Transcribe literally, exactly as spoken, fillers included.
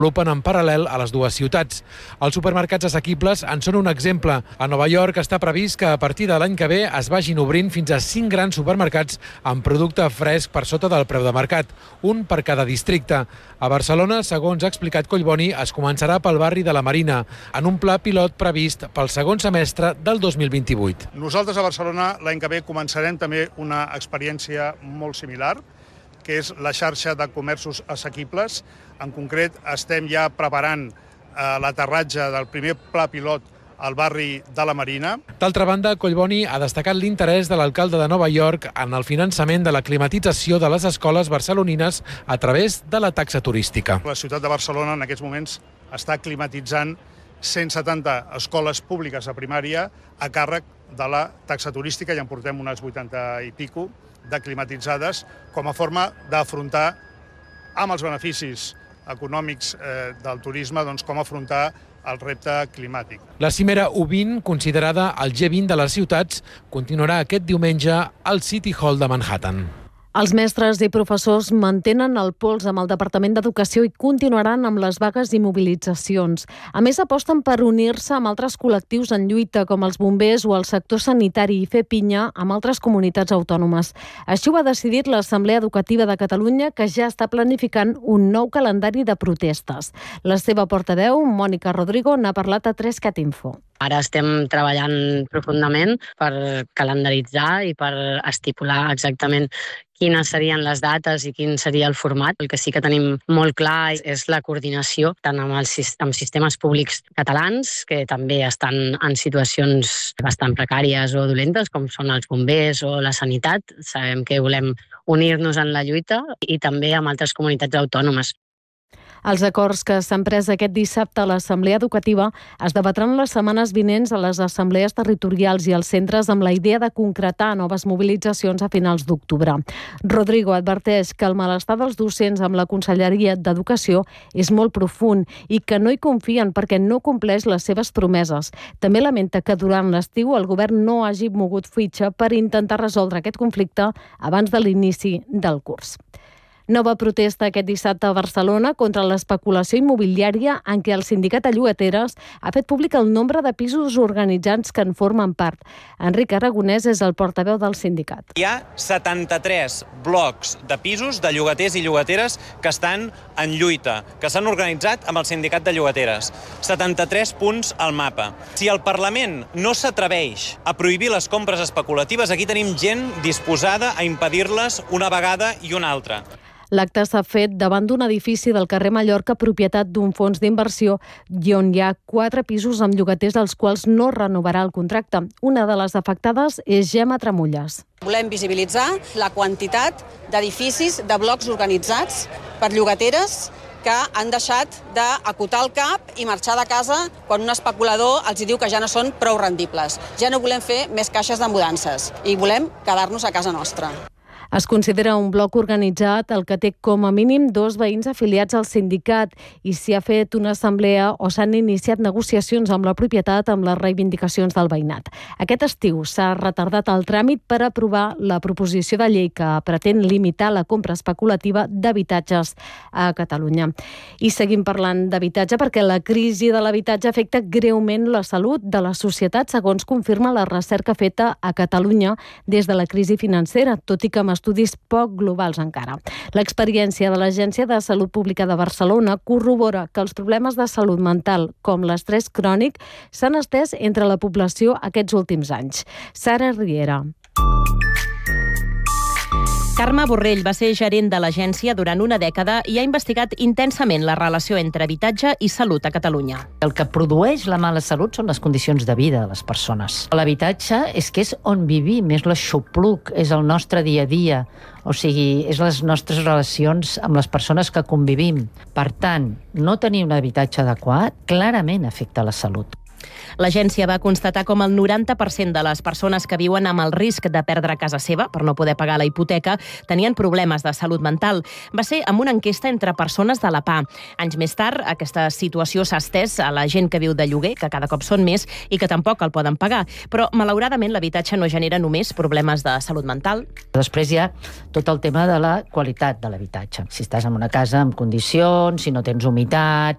desenvolupen en paral·lel a les dues ciutats. Els supermercats assequibles en són un exemple. A Nova York està previst que a partir de l'any que ve es vagin obrint fins a cinc grans supermercats amb producte fresc per sota del preu de mercat, un per cada districte. A Barcelona, segons ha explicat Collboni, es començarà pel barri de la Marina, en un pla pilot previst pel segon semestre del dos mil vint-i-vuit. Nosaltres a Barcelona l'any que ve començarem també una experiència molt similar, que és la xarxa de comerços assequibles. En concret, estem ja preparant eh, l'aterratge del primer pla pilot al barri de la Marina. D'altra banda, Collboni ha destacat l'interès de l'alcalde de Nova York en el finançament de la climatització de les escoles barcelonines a través de la taxa turística. La ciutat de Barcelona en aquests moments està climatitzant cent setanta escoles públiques a primària a càrrec de la taxa turística, ja en portem unes vuitanta i pico de climatitzades, com a forma d'afrontar amb els beneficis econòmics eh, del turisme, doncs com afrontar el repte climàtic. La cimera U vint, considerada el G vint de les ciutats, continuarà aquest diumenge al City Hall de Manhattan. Els mestres i professors mantenen el pols amb el Departament d'Educació i continuaran amb les vagues i mobilitzacions. A més, aposten per unir-se amb altres col·lectius en lluita, com els bombers o el sector sanitari, i fer pinya amb altres comunitats autònomes. Així ho ha decidit l'Assemblea Educativa de Catalunya, que ja està planificant un nou calendari de protestes. La seva portaveu, Mònica Rodrigo, n'ha parlat a tres cat info. Ara estem treballant profundament per calendaritzar i per estipular exactament quines serien les dates i quin seria el format. El que sí que tenim molt clar és la coordinació tant amb els amb sistemes públics catalans, que també estan en situacions bastant precàries o dolentes, com són els bombers o la sanitat. Sabem que volem unir-nos en la lluita, i també amb altres comunitats autònomes. Els acords que s'han pres aquest dissabte a l'Assemblea Educativa es debatran les setmanes vinents a les assemblees territorials i als centres, amb la idea de concretar noves mobilitzacions a finals d'octubre. Rodrigo adverteix que el malestar dels docents amb la Conselleria d'Educació és molt profund i que no hi confien perquè no compleix les seves promeses. També lamenta que durant l'estiu el govern no hagi mogut fitxa per intentar resoldre aquest conflicte abans de l'inici del curs. Nova protesta aquest dissabte a Barcelona contra l'especulació immobiliària, en què el sindicat de llogateres ha fet públic el nombre de pisos organitzats que en formen part. Enric Aragonès és el portaveu del sindicat. Hi ha setanta-tres blocs de pisos de llogaters i llogateres que estan en lluita, que s'han organitzat amb el sindicat de llogateres. setanta-tres punts al mapa. Si el Parlament no s'atreveix a prohibir les compres especulatives, aquí tenim gent disposada a impedir-les una vegada i una altra. L'acte s'ha fet davant d'un edifici del carrer Mallorca, propietat d'un fons d'inversió, i on hi ha quatre pisos amb llogaters als quals no renovarà el contracte. Una de les afectades és Gemma Tramulles. Volem visibilitzar la quantitat d'edificis, de blocs organitzats per llogateres que han deixat d'acotar el cap i marxar de casa quan un especulador els diu que ja no són prou rendibles. Ja no volem fer més caixes de mudances i volem quedar-nos a casa nostra. Es considera un bloc organitzat el que té com a mínim dos veïns afiliats al sindicat i s'hi ha fet una assemblea o s'han iniciat negociacions amb la propietat amb les reivindicacions del veïnat. Aquest estiu s'ha retardat el tràmit per aprovar la proposició de llei que pretén limitar la compra especulativa d'habitatges a Catalunya. I seguim parlant d'habitatge perquè la crisi de l'habitatge afecta greument la salut de la societat, segons confirma la recerca feta a Catalunya des de la crisi financera, tot i que amb estudis poc globals encara. L'experiència de l'Agència de Salut Pública de Barcelona corrobora que els problemes de salut mental, com l'estrès crònic, s'han estès entre la població aquests últims anys. Sara Riera. Carme Borrell va ser gerent de l'agència durant una dècada i ha investigat intensament la relació entre habitatge i salut a Catalunya. El que produeix la mala salut són les condicions de vida de les persones. L'habitatge és que és on vivim, és l'aixopluc, és el nostre dia a dia, o sigui, és les nostres relacions amb les persones que convivim. Per tant, no tenir un habitatge adequat clarament afecta la salut. L'agència va constatar com el noranta per cent de les persones que viuen amb el risc de perdre casa seva per no poder pagar la hipoteca tenien problemes de salut mental. Va ser amb una enquesta entre persones de la P A. Anys més tard, aquesta situació s'ha estès a la gent que viu de lloguer, que cada cop són més i que tampoc el poden pagar. Però, malauradament, l'habitatge no genera només problemes de salut mental. Després hi ha tot el tema de la qualitat de l'habitatge. Si estàs en una casa amb condicions, si no tens humitat,